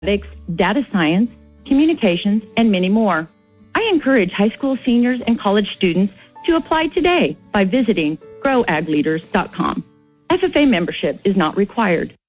data science, communications, and many more. I encourage high school seniors and college students to apply today by visiting growagleaders.com. FFA membership is not required.